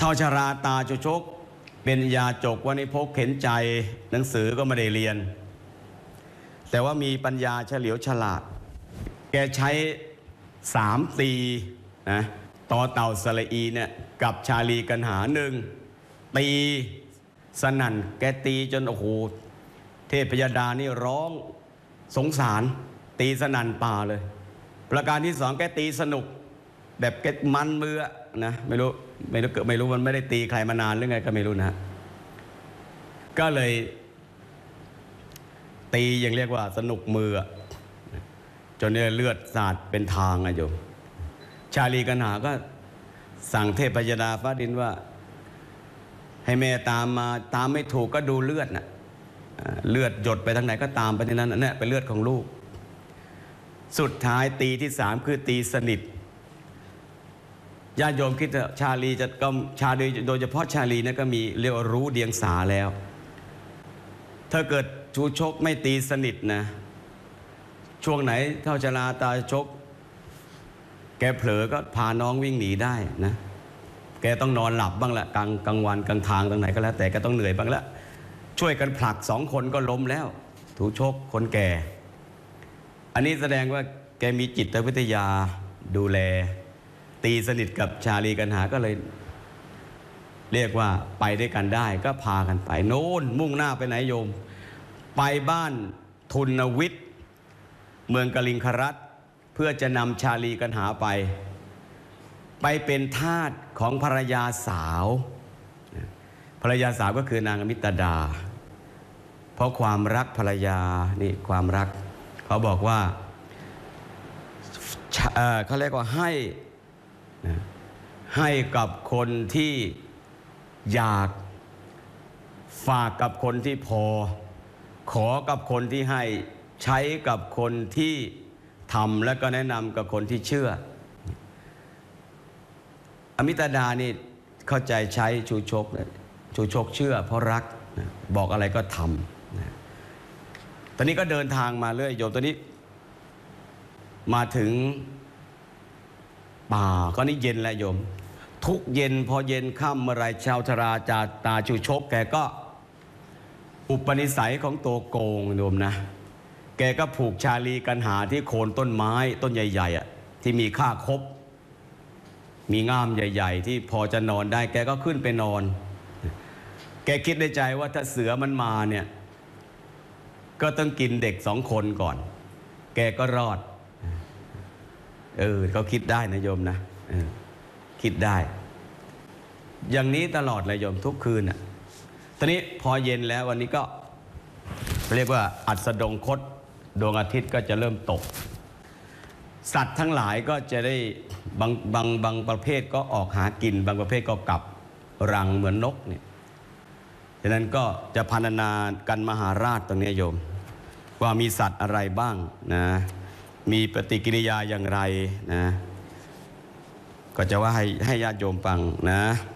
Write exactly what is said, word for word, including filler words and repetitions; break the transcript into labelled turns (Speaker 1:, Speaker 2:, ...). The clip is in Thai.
Speaker 1: ท่าชราตาจุชกเป็นยาจกวณิพกเข็นใจหนังสือก็ไม่ได้เรียนแต่ว่ามีปัญญาเฉลียวฉลาดแกใช้สามตีนะต่อเต่าสระอีเนี่ยกับชาลีกันหาหนึ่งตีสนั่นแกตีจนโอ้โหเทพยดานี่ร้องสงสารตีสนั่นป่าเลยประการที่สองแกตีสนุกแบบแกมันมือนะไม่รู้ไม่รู้ไม่รู้มันไม่ได้ตีใครมานานหรือไงก็ไม่รู้นะก็เลยตีอย่างเรียกว่าสนุกมือจนเนี่ยเลือดสาดเป็นทางอะโยมชาลีกันหาก็สั่งเทพยดาฟ้าดินว่าให้แม่ตามมาตามไม่ถูกก็ดูเลือดน่ะเลือดหยดไปทางไหนก็ตามไปที่นั้นนั่นเป็นเลือดของลูกสุดท้ายตีที่สามคือตีสนิทญาติโยมคิดว่าชาลีจะก็ชาลีโดยเฉพาะชาลีนะก็มีเรียกว่ารู้เดียงสาแล้วถ้าเกิดชูชกไม่ตีสนิทนะช่วงไหนเท่าชราตาชกแกเผลอก็พาน้องวิ่งหนีได้นะแกต้องนอนหลับบ้างละกลางกลางวันกลางทางตรงไหนก็แล้วแต่แกต้องเหนื่อยบ้างละช่วยกันผลักสองคนก็ล้มแล้วถูชกคนแก่อันนี้แสดงว่าแกมีจิตวิทยาดูแลตีสนิทกับชาลีกันหาก็เลยเรียกว่าไปด้วยกันได้ก็พากันไปโน่นมุ่งหน้าไปไหนโยมไปบ้านทุนวิทย์เมืองกลิงครัตเพื่อจะนำชาลีกันหาไปไปเป็นทาสของภรรยาสาวภรรยาสาวก็คือนางอมิตดาเพราะความรักภรรยานี่ความรักเขาบอกว่าเอ่อเขาเรียกว่าให้ให้กับคนที่อยากฝากกับคนที่พอขอกับคนที่ให้ใช้กับคนที่ทำและก็แนะนำกับคนที่เชื่ออมิตดานี่เข้าใจใช้ชูชกชูชกเชื่อเพราะรักบอกอะไรก็ทำตอนนี้ก็เดินทางมาเรื่อยโยมตอนนี้มาถึงป่าก็นี่เย็นแล้วโยมทุกเย็นพอเย็นค่ำเมื่อไรชาวชราจาตาชูชกแกก็อุปนิสัยของตัวโกงโยมนะแกก็ผูกชาลีกันหาที่โคนต้นไม้ต้นใหญ่ๆอ่ะที่มีค่าคบมีง่ามใหญ่ๆที่พอจะนอนได้แกก็ขึ้นไปนอนแกคิดในใจว่าถ้าเสือมันมาเนี่ยก็ต้องกินเด็กสองคนก่อนแกก็รอดเออเขาคิดได้นะโยมนะเออคิดได้อย่างนี้ตลอดเลยโยมทุกคืนอ่ะตอนนี้พอเย็นแล้ววันนี้ก็เรียกว่าอัสดงคตดวงอาทิตย์ก็จะเริ่มตกสัตว์ทั้งหลายก็จะได้บางบางบางประเภทก็ออกหากินบางประเภทก็กลับรังเหมือนนกเนี่ยฉะนั้นก็จะพรรณนากันมหาราชตรงนี้โยมว่ามีสัตว์อะไรบ้างนะมีปฏิกิริยาอย่างไรนะก็จะว่าให้ให้ญาติโยมฟังนะ